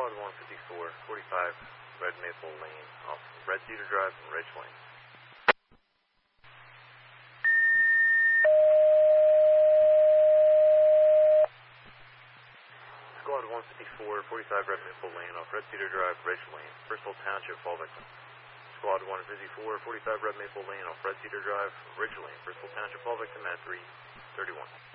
Squad 154, 45 Red Maple Lane off Red Cedar Drive and Ridge Lane. Squad 154, 45 Red Maple Lane off Red Cedar Drive, Ridge Lane, Bristol Township, fall victim. Squad 154, 45 Red Maple Lane off Red Cedar Drive, Ridge Lane, Bristol Township, fall victim at 3:31.